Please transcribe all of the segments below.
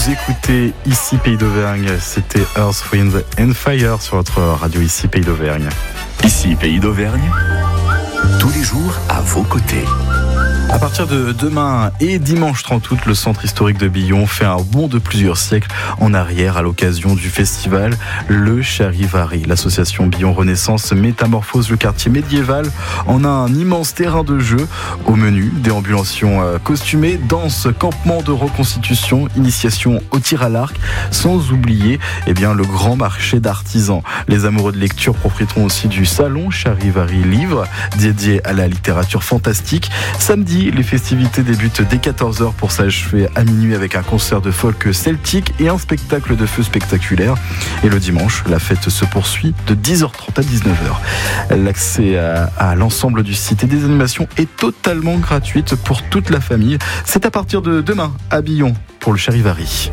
Vous écoutez ici Pays d'Auvergne, c'était Earth, Wind and Fire sur votre radio ici Pays d'Auvergne. Ici Pays d'Auvergne, tous les jours à vos côtés. À partir de demain et dimanche 30 août, le centre historique de Billon fait un bond de plusieurs siècles en arrière à l'occasion du festival Le Charivari. L'association Billon Renaissance métamorphose le quartier médiéval en un immense terrain de jeu. Au menu, déambulations costumées, danse, campement de reconstitution, initiation au tir à l'arc, sans oublier le grand marché d'artisans. Les amoureux de lecture profiteront aussi du salon Charivari Livre, dédié à la littérature fantastique. Samedi, les festivités débutent dès 14h pour s'achever à minuit avec un concert de folk celtique et un spectacle de feu spectaculaire. Et le dimanche, la fête se poursuit de 10h30 à 19h. L'accès à l'ensemble du site et des animations est totalement gratuite pour toute la famille. C'est à partir de demain à Billon pour le Charivari.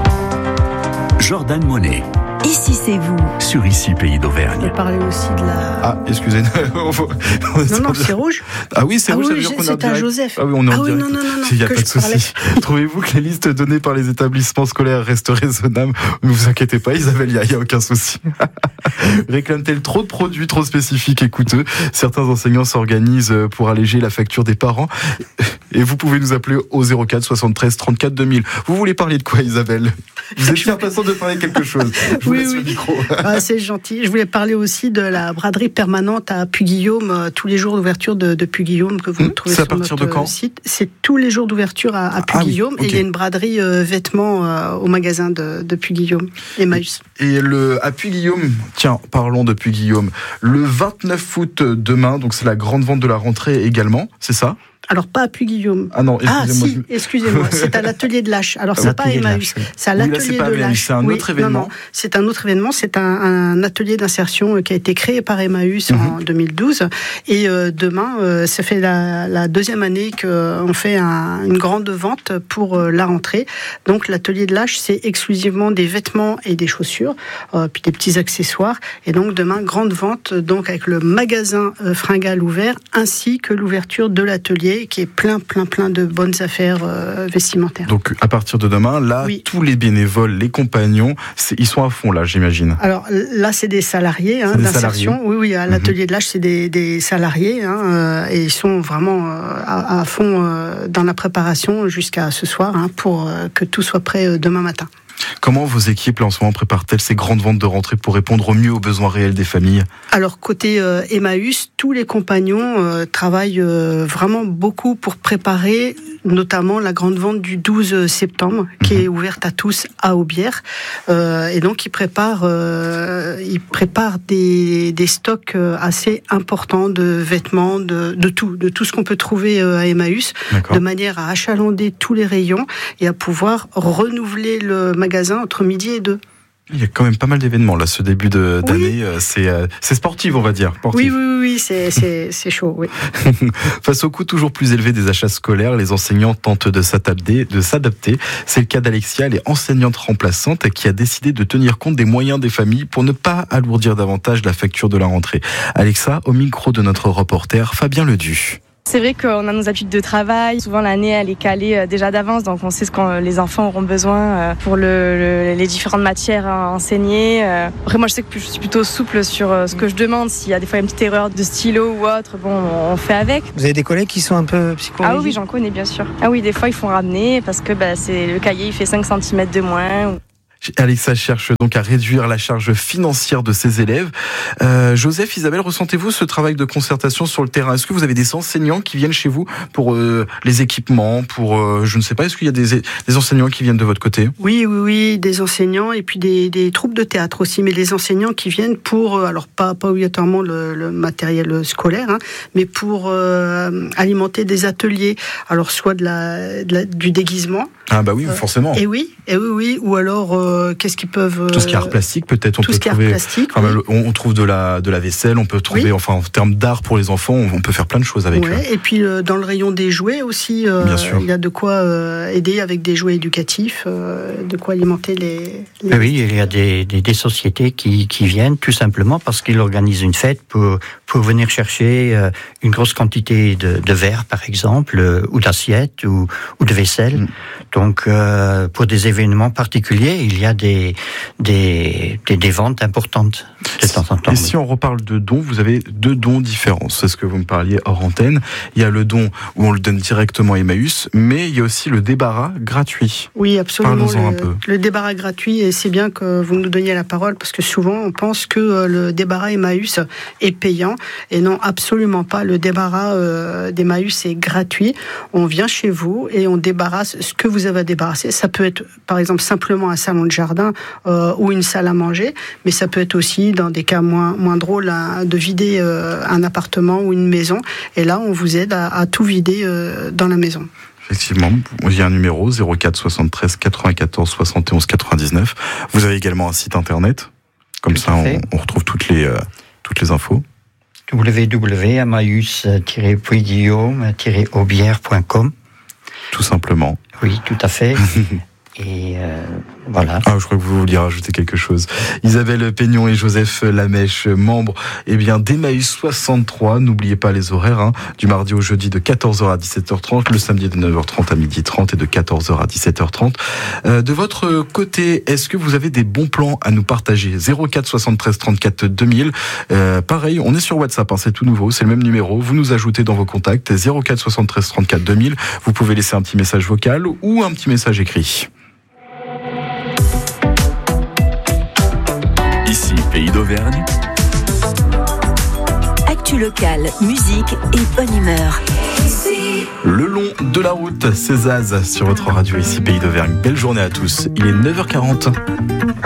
Jordan Monet. Ici c'est vous. Sur Ici Pays d'Auvergne. On parlait aussi de la... Ah, excusez-nous. Non, c'est rouge. Ah oui, c'est rouge. Oui, c'est un Joseph. Ah oui, on est en direct. Non. Il n'y a pas de souci. Trouvez-vous que les listes données par les établissements scolaires restent raisonnables? Ne vous inquiétez pas, Isabelle, il n'y a aucun souci. Réclame-t-elle trop de produits trop spécifiques et coûteux? Certains enseignants s'organisent pour alléger la facture des parents. Et vous pouvez nous appeler au 04 73 34 2000. Vous voulez parler de quoi, Isabelle? Vous êtes impatient de parler de quelque chose. Oui. Le micro. C'est gentil. Je voulais parler aussi de la braderie permanente à Puy-Guillaume, tous les jours d'ouverture de Puy-Guillaume que vous trouvez sur notre site. C'est tous les jours d'ouverture à Puy-Guillaume. Okay. Et il y a une braderie vêtements au magasin de Puy-Guillaume, Emmaüs. Et à Puy-Guillaume, tiens, parlons de Puy-Guillaume. Le 29 août demain, donc c'est la grande vente de la rentrée également, c'est ça? Alors, pas à Puy-Guillaume. Ah non, excusez-moi. Excusez-moi, c'est à l'atelier de l'Ache. Alors, c'est pas Emmaüs, c'est à l'atelier de l'Ache. C'est un autre événement. Non, c'est un autre événement. C'est un atelier d'insertion qui a été créé par Emmaüs en 2012. Et demain, ça fait la deuxième année qu'on fait une grande vente pour la rentrée. Donc, l'atelier de l'Ache, c'est exclusivement des vêtements et des chaussures, puis des petits accessoires. Et donc, demain, grande vente, donc avec le magasin Fringale ouvert, ainsi que l'ouverture de l'atelier qui est plein de bonnes affaires vestimentaires. Donc à partir de demain, là, tous les bénévoles, les compagnons, ils sont à fond là, j'imagine. Alors là, c'est des salariés d'insertion. Oui, à l'atelier de l'Âge, c'est des salariés et ils sont vraiment à fond dans la préparation jusqu'à ce soir pour que tout soit prêt demain matin. Comment vos équipes, là, en ce moment, préparent-elles ces grandes ventes de rentrée pour répondre au mieux aux besoins réels des familles? Alors, côté Emmaüs, tous les compagnons travaillent vraiment beaucoup pour préparer notamment la grande vente du 12 septembre, qui est ouverte à tous à Aubière. Et donc, ils préparent des stocks assez importants de vêtements, de tout ce qu'on peut trouver à Emmaüs, de manière à achalander tous les rayons et à pouvoir renouveler le magasin entre midi et 2. Il y a quand même pas mal d'événements là, ce début d'année. C'est sportif, on va dire. Sportif. Oui, c'est chaud. Oui. Face au coût toujours plus élevé des achats scolaires, les enseignants tentent de s'adapter. C'est le cas d'Alexia, elle est enseignante remplaçante qui a décidé de tenir compte des moyens des familles pour ne pas alourdir davantage la facture de la rentrée. Alexa, au micro de notre reporter Fabien Ledu. C'est vrai qu'on a nos habitudes de travail. Souvent, l'année, elle est calée déjà d'avance, donc on sait ce que les enfants auront besoin pour les différentes matières à enseigner. Après, moi, je sais que je suis plutôt souple sur ce que je demande. S'il y a des fois une petite erreur de stylo ou autre, on fait avec. Vous avez des collègues qui sont un peu psychologiques? Ah oui, j'en connais, bien sûr. Ah oui, des fois, ils font ramener parce que le cahier, il fait 5 cm de moins. Alexa cherche donc à réduire la charge financière de ses élèves. Joseph, Isabelle, ressentez-vous ce travail de concertation sur le terrain? Est-ce que vous avez des enseignants qui viennent chez vous pour les équipements, je ne sais pas, est-ce qu'il y a des enseignants qui viennent de votre côté? Oui, des enseignants et puis des troupes de théâtre aussi, mais des enseignants qui viennent pour, alors pas obligatoirement le matériel scolaire, mais pour alimenter des ateliers, alors soit du déguisement. Ah bah oui, forcément. Et oui, ou alors qu'est-ce qu'ils peuvent... Tout ce qui est art plastique, peut-être, on peut trouver... On trouve de la vaisselle, on peut trouver, en termes d'art pour les enfants, on peut faire plein de choses avec. Et puis dans le rayon des jouets aussi, il y a de quoi aider avec des jouets éducatifs, de quoi alimenter les... Oui, il y a des sociétés qui viennent tout simplement parce qu'ils organisent une fête pour venir chercher une grosse quantité de verre, par exemple, ou d'assiettes, ou de vaisselle. Donc, pour des événements particuliers, il y a des ventes importantes de temps en temps. Et si on reparle de dons, vous avez 2 dons différents. C'est ce que vous me parliez hors antenne. Il y a le don où on le donne directement à Emmaüs, mais il y a aussi le débarras gratuit. Oui, absolument. Parlons-en un peu. Le débarras gratuit, et c'est bien que vous nous donniez la parole, parce que souvent on pense que le débarras Emmaüs est payant, et non, absolument pas. Le débarras d'Emmaüs est gratuit. On vient chez vous et on débarrasse ce que vous avez à débarrasser. Ça peut être, par exemple, simplement un salon de jardin ou une salle à manger, mais ça peut être aussi, dans des cas moins drôles, de vider un appartement ou une maison. Et là, on vous aide à tout vider dans la maison. Effectivement, il y a un numéro 04 73 94 71 99. Vous avez également un site internet. Comme ça, on retrouve toutes les infos. www.emmaüs-guillaume-aubière.com. Tout simplement. Oui, tout à fait. Et voilà. Ah, je crois que vous vouliez rajouter quelque chose. Isabelle Peignon et Joseph Lamèche, membres d'Emmaüs 63. N'oubliez pas les horaires, du mardi au jeudi de 14h à 17h30, le samedi de 9h30 à 12h30 et de 14h à 17h30. De votre côté, est-ce que vous avez des bons plans à nous partager? 04 73 34 2000. Pareil, on est sur WhatsApp, c'est tout nouveau, c'est le même numéro. Vous nous ajoutez dans vos contacts 04 73 34 2000. Vous pouvez laisser un petit message vocal ou un petit message écrit. Ici, Pays d'Auvergne. Actu locale, musique et bonne humeur. Le long de la route, c'est Zaz sur votre radio ici, Pays d'Auvergne. Belle journée à tous. Il est 9h40.